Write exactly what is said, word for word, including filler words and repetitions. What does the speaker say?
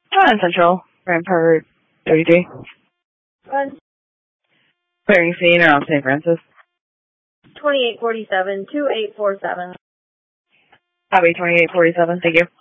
Highland Central, Rampart thirty-three. One. Clearing scene around Saint Francis. twenty-eight forty-seven, two eight four seven. Copy, twenty-eight forty-seven, thank you.